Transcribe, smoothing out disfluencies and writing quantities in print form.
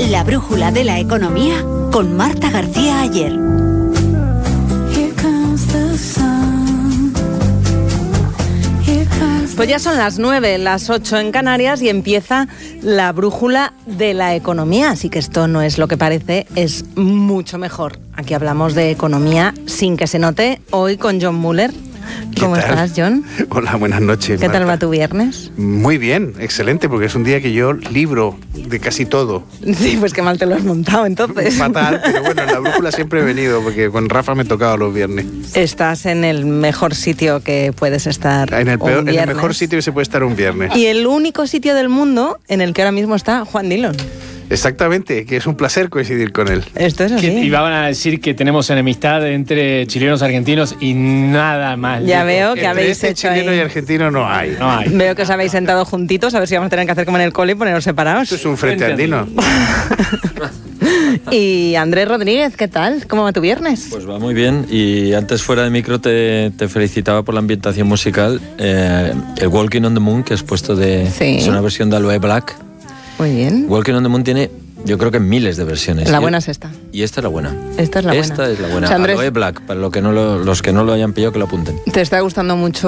La brújula de la economía con Marta García Ayer. Pues ya son las 9, las 8 en Canarias y empieza la brújula de la economía. Así que esto no es lo que parece, es mucho mejor. Aquí hablamos de economía sin que se note, hoy con John Muller. ¿Cómo estás, John? Hola, buenas noches, ¿Qué Marta. tal va tu viernes? Muy bien, excelente, porque es un día que yo libro de casi todo. Sí, pues qué mal te lo has montado entonces. Fatal, pero bueno, en la brújula siempre he venido, porque con Rafa me he tocado los viernes. Estás en el mejor sitio que puedes estar En el un viernes. mejor sitio que se puede estar un viernes. Y el único sitio del mundo en el que ahora mismo está Juan Dillon. Exactamente, que es un placer coincidir con él. Esto es así. Y van a decir que tenemos enemistad entre chilenos y argentinos y nada más. Ya veo que Entre habéis hecho chileno ahí. y argentino no hay. No hay. Veo que os habéis sentado juntitos, a ver si vamos a tener que hacer como en el cole y poneros separados. Esto es un frente andino. Y Andrés Rodríguez, ¿qué tal? ¿Cómo va tu viernes? Pues va muy bien, y antes fuera de micro te felicitaba por la ambientación musical. El Walking on the Moon que has puesto Sí. es una versión de Aloe Black. Muy bien. Walking on the Moon tiene, yo creo que miles de versiones. La buena es esta. Y esta es la buena. Esta es la buena. Esta es la buena. O sea, Andrés, Aloe Black, para los que no lo hayan pillado, que lo apunten. te está gustando mucho